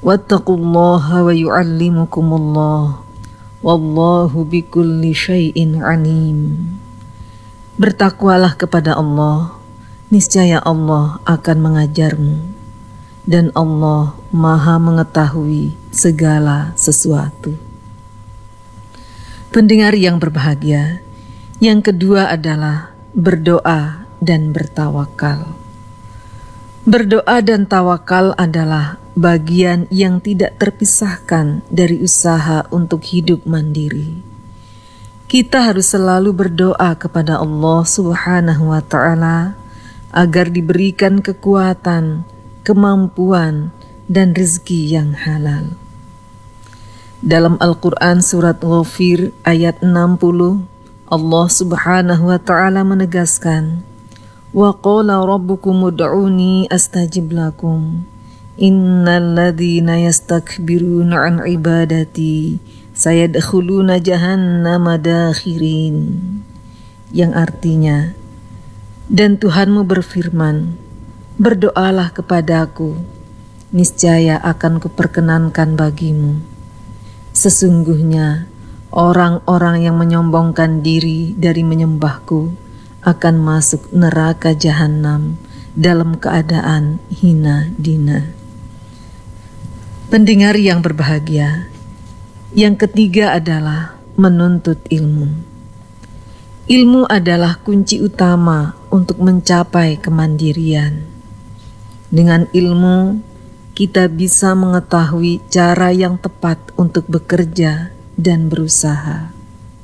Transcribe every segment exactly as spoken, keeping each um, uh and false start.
Wattaqullaha wa yu'allimukumullah. Wallahu bikulli syai'in alim. Bertakwalah kepada Allah, niscaya Allah akan mengajarmu, dan Allah Maha mengetahui segala sesuatu. Pendengar yang berbahagia, yang kedua adalah berdoa dan bertawakal. Berdoa dan tawakal adalah bagian yang tidak terpisahkan dari usaha untuk hidup mandiri. Kita harus selalu berdoa kepada Allah Subhanahu wa Ta'ala agar diberikan kekuatan, kemampuan, dan rezeki yang halal. Dalam Al-Quran surat Ghafir ayat enam puluh, Allah Subhanahu wa Ta'ala menegaskan, "Wa qala rabbukum ud'uni astajib lakum. Innal ladzina yastakbiruna an ibadati sayadkhuluna jahannama dakhirin." Yang artinya, dan Tuhanmu berfirman, "Berdoalah kepadaku, niscaya akan kuperkenankan bagimu. Sesungguhnya orang-orang yang menyombongkan diri dari menyembahku akan masuk neraka jahanam dalam keadaan hina dina." Pendengar yang berbahagia, yang ketiga adalah menuntut ilmu. Ilmu adalah kunci utama untuk mencapai kemandirian. Dengan ilmu, kita bisa mengetahui cara yang tepat untuk bekerja dan berusaha.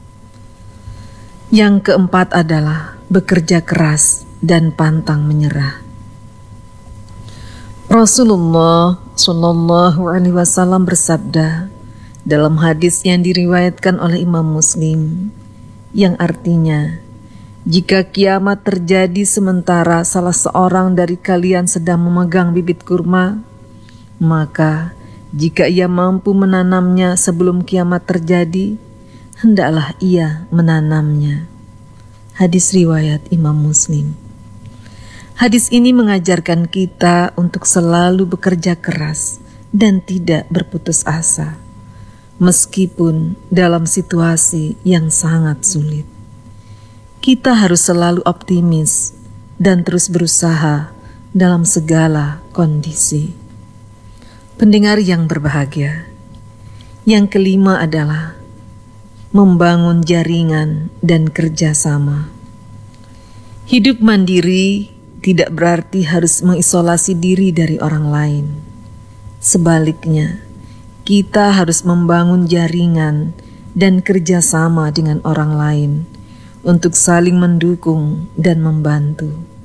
Yang keempat adalah bekerja keras dan pantang menyerah. Rasulullah Shallallahu Alaihi Wasallam bersabda dalam hadis yang diriwayatkan oleh Imam Muslim, yang artinya, jika kiamat terjadi sementara salah seorang dari kalian sedang memegang bibit kurma, maka jika ia mampu menanamnya sebelum kiamat terjadi, hendaklah ia menanamnya. Hadis riwayat Imam Muslim. Hadis ini mengajarkan kita untuk selalu bekerja keras dan tidak berputus asa, meskipun dalam situasi yang sangat sulit. Kita harus selalu optimis dan terus berusaha dalam segala kondisi. Pendengar yang berbahagia, yang kelima adalah membangun jaringan dan kerjasama. Hidup mandiri tidak berarti harus mengisolasi diri dari orang lain. Sebaliknya, kita harus membangun jaringan dan kerjasama dengan orang lain untuk saling mendukung dan membantu.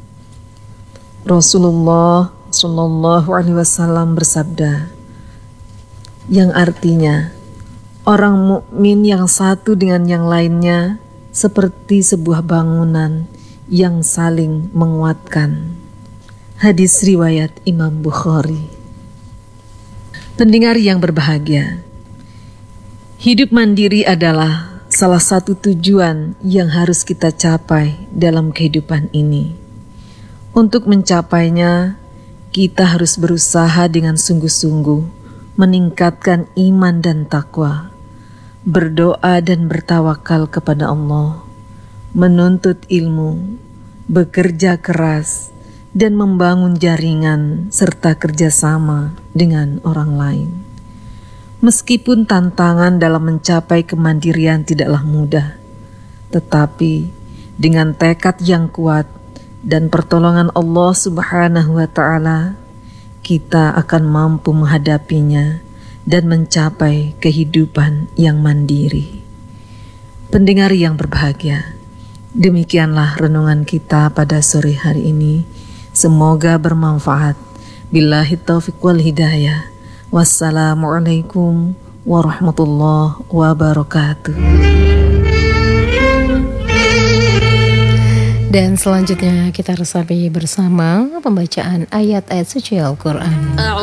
Rasulullah Shallallahu Alaihi Wasallam bersabda, yang artinya, orang mukmin yang satu dengan yang lainnya seperti sebuah bangunan yang saling menguatkan. Hadis riwayat Imam Bukhari. Pendengar yang berbahagia, hidup mandiri adalah salah satu tujuan yang harus kita capai dalam kehidupan ini. Untuk mencapainya, kita harus berusaha dengan sungguh-sungguh meningkatkan iman dan takwa, berdoa dan bertawakal kepada Allah, menuntut ilmu, bekerja keras, dan membangun jaringan serta kerjasama dengan orang lain. Meskipun tantangan dalam mencapai kemandirian tidaklah mudah, tetapi dengan tekad yang kuat dan pertolongan Allah Subhanahu wa Ta'ala, kita akan mampu menghadapinya dan mencapai kehidupan yang mandiri. Pendengar yang berbahagia, demikianlah renungan kita pada sore hari ini. Semoga bermanfaat. Billahi taufiq wal hidayah. Wassalamualaikum warahmatullahi wabarakatuh. Dan selanjutnya kita resapi bersama pembacaan ayat-ayat suci Al-Quran.